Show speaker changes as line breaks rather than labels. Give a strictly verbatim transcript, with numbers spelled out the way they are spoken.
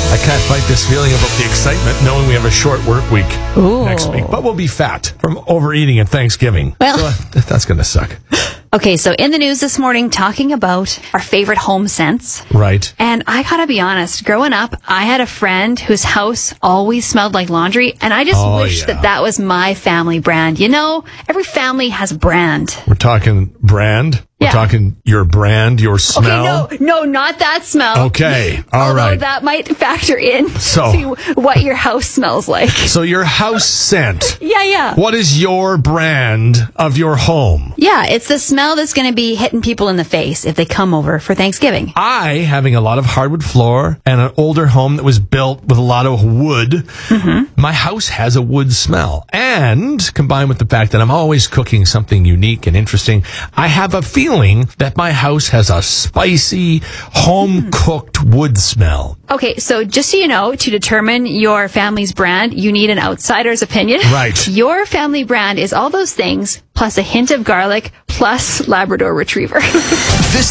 I can't fight this feeling about the excitement knowing we have a short work week
Ooh.
next week. But we'll be fat from overeating at Thanksgiving.
Well,
so that's going to suck.
Okay, so in the news this morning, talking about our favorite home scents.
Right.
And I gotta be honest, growing up, I had a friend whose house always smelled like laundry, and I just
Oh,
wish
yeah.
that that was my family brand. You know, every family has a brand.
We're talking brand. We're
Yeah.
talking your brand, your smell.
Okay, no, no, not that smell.
Okay, all
Although
right.
that might factor in
So-
to what your house smells like.
So your house scent.
Yeah, yeah.
What is your brand of your home?
Yeah, it's the smell that's going to be hitting people in the face if they come over for Thanksgiving.
I, having a lot of hardwood floor and an older home that was built with a lot of wood,
Mm-hmm.
my house has a wood smell. And combined with the fact that I'm always cooking something unique and interesting, I have a feeling that my house has a spicy, home-cooked wood smell.
Okay, so just so you know, to determine your family's brand, you need an outsider's opinion.
Right.
Your family brand is all those things, plus a hint of garlic, plus Labrador Retriever.
This